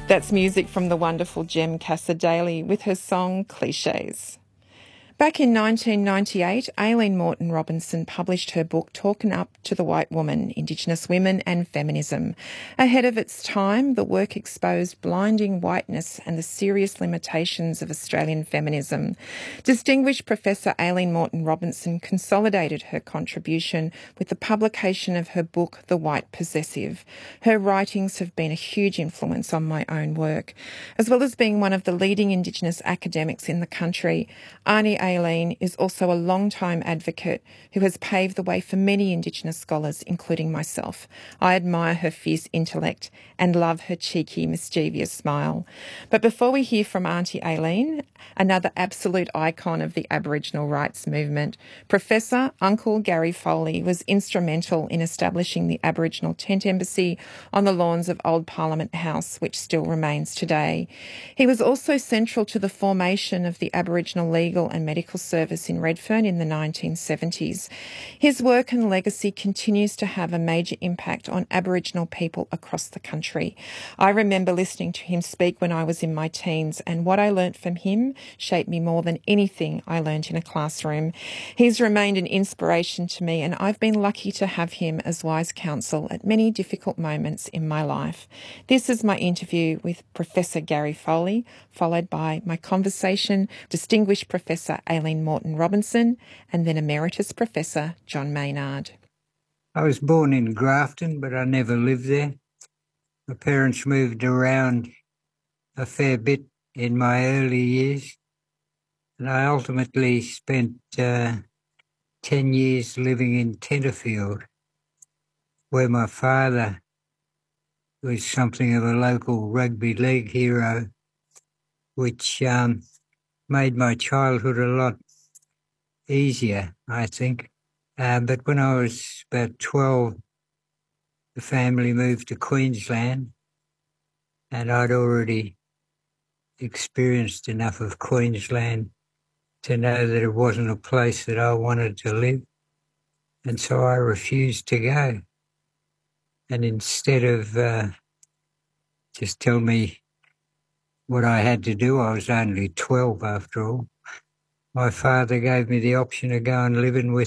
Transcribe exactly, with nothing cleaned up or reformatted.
That's music from the wonderful Jem Cassar-Daley with her song Clichés. Back in nineteen ninety-eight, Aileen Moreton Robinson published her book Talking Up to the White Woman, Indigenous Women and Feminism. Ahead of its time, the work exposed blinding whiteness and the serious limitations of Australian feminism. Distinguished Professor Aileen Moreton Robinson consolidated her contribution with the publication of her book The White Possessive. Her writings have been a huge influence on my own work. As well as being one of the leading Indigenous academics in the country, Arnie Aileen is also a long-time advocate who has paved the way for many Indigenous scholars, including myself. I admire her fierce intellect and love her cheeky, mischievous smile. But before we hear from Auntie Aileen, another absolute icon of the Aboriginal rights movement, Professor Uncle Gary Foley was instrumental in establishing the Aboriginal Tent Embassy on the lawns of Old Parliament House, which still remains today. He was also central to the formation of the Aboriginal Legal and Medical Service in Redfern in the nineteen seventies. His work and legacy continues to have a major impact on Aboriginal people across the country. I remember listening to him speak when I was in my teens, and what I learnt from him shaped me more than anything I learnt in a classroom. He's remained an inspiration to me, and I've been lucky to have him as wise counsel at many difficult moments in my life. This is my interview with Professor Gary Foley, followed by my conversation with distinguished Professor Aileen Moreton Robinson and then Emeritus Professor John Maynard. I was born in Grafton, but I never lived there. My parents moved around a fair bit in my early years, and I ultimately spent uh, ten years living in Tenterfield, where my father was something of a local rugby league hero, which um, made my childhood a lot easier, I think. Uh, but when I was about twelve, the family moved to Queensland, and I'd already experienced enough of Queensland to know that it wasn't a place that I wanted to live. And so I refused to go. And instead of uh, just tell me what I had to do, I was only twelve after all, my father gave me the option to go and live in West